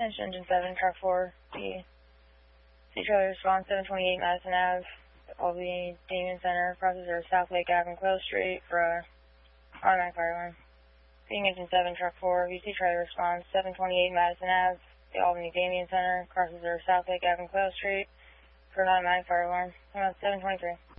Attention, Engine 7, Truck 4, the City Trailer response, 728 Madison Ave, Albany Damien Center, crosses over South Lake Ave and Quail Street for automatic fire alarm. Being Engine 7, Truck 4, VC Trailer response, 728 Madison Ave, the Albany Damien Center, crosses over South Lake Ave and Quail Street for an automatic fire alarm. 723.